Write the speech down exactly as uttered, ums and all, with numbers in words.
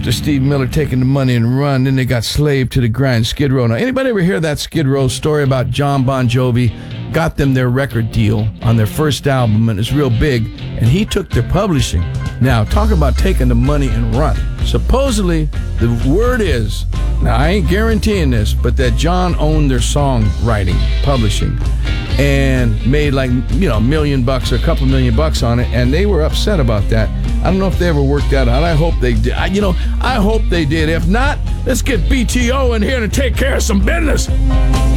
after Steve Miller taking the money and run, then they got Slave to the Grind, Skid Row. Now, anybody ever hear that Skid Row story about John Bon Jovi got them their record deal on their first album, and it's real big, and he took their publishing. Now, talk about taking the money and run. Supposedly, the word is, now I ain't guaranteeing this, but that John owned their songwriting, publishing, and made like, you know, a million bucks or a couple million bucks on it, and they were upset about that. I don't know if they ever worked that out. I hope they did. I, you know, I hope they did. If not, let's get B T O in here to take care of some business.